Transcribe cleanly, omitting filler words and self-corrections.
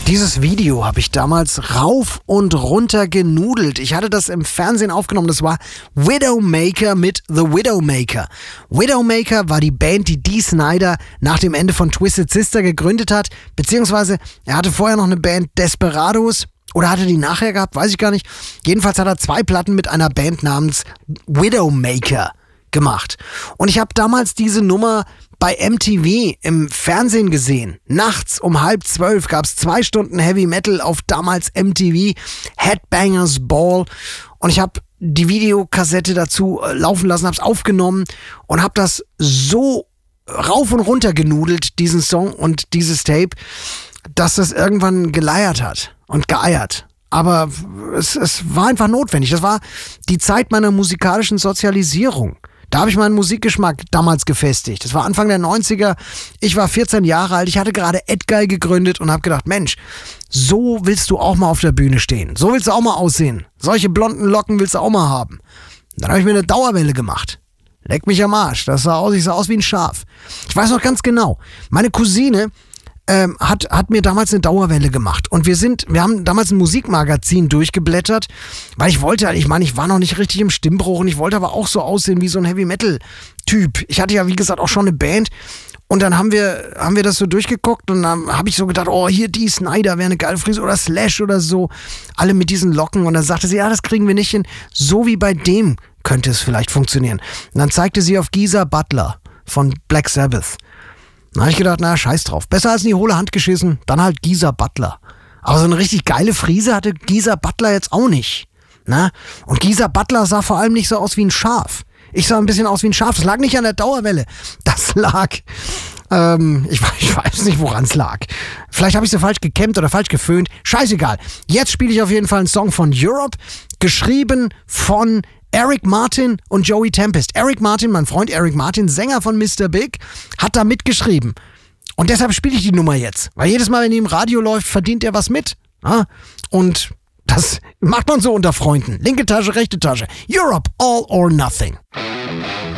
Dieses Video habe ich damals rauf und runter genudelt. Ich hatte das im Fernsehen aufgenommen. Das war Widowmaker mit The Widowmaker. Widowmaker war die Band, die Dee Snider nach dem Ende von Twisted Sister gegründet hat. Beziehungsweise er hatte vorher noch eine Band, Desperados. Oder hat er die nachher gehabt? Weiß ich gar nicht. Jedenfalls hat er 2 Platten mit einer Band namens Widowmaker gemacht. Und ich habe damals diese Nummer bei MTV im Fernsehen gesehen. Nachts um 11:30 gab es 2 Stunden Heavy Metal auf damals MTV, Headbangers Ball. Und ich habe die Videokassette dazu laufen lassen, habe es aufgenommen und habe das so rauf und runter genudelt, diesen Song und dieses Tape, dass das irgendwann geleiert hat und geeiert. Aber es war einfach notwendig. Das war die Zeit meiner musikalischen Sozialisierung. Da habe ich meinen Musikgeschmack damals gefestigt. Das war Anfang der 90er. Ich war 14 Jahre alt. Ich hatte gerade Edguy gegründet und habe gedacht, Mensch, so willst du auch mal auf der Bühne stehen. So willst du auch mal aussehen. Solche blonden Locken willst du auch mal haben. Dann habe ich mir eine Dauerwelle gemacht. Leck mich am Arsch. Ich sah aus wie ein Schaf. Ich weiß noch ganz genau. Meine Cousine hat mir damals eine Dauerwelle gemacht. Und wir haben damals ein Musikmagazin durchgeblättert, weil ich war noch nicht richtig im Stimmbruch und ich wollte aber auch so aussehen wie so ein Heavy-Metal-Typ. Ich hatte ja, wie gesagt, auch schon eine Band. Und dann haben wir das so durchgeguckt und dann habe ich so gedacht, oh, hier Dee Snider wäre eine geile Frise oder Slash oder so. Alle mit diesen Locken. Und dann sagte sie, ja, das kriegen wir nicht hin. So wie bei dem könnte es vielleicht funktionieren. Und dann zeigte sie auf Geezer Butler von Black Sabbath. Dann habe ich gedacht, na, scheiß drauf. Besser als in die hohle Hand geschissen, dann halt Geezer Butler. Aber so eine richtig geile Frise hatte Geezer Butler jetzt auch nicht. Na? Und Geezer Butler sah vor allem nicht so aus wie ein Schaf. Ich sah ein bisschen aus wie ein Schaf. Das lag nicht an der Dauerwelle. Das lag, ich weiß nicht, woran es lag. Vielleicht habe ich sie falsch gekämmt oder falsch geföhnt. Scheißegal. Jetzt spiele ich auf jeden Fall einen Song von Europe, geschrieben von Eric Martin und Joey Tempest. Eric Martin, mein Freund Eric Martin, Sänger von Mr. Big, hat da mitgeschrieben. Und deshalb spiele ich die Nummer jetzt. Weil jedes Mal, wenn die im Radio läuft, verdient er was mit. Ja? Und das macht man so unter Freunden. Linke Tasche, rechte Tasche. Europe, all or nothing.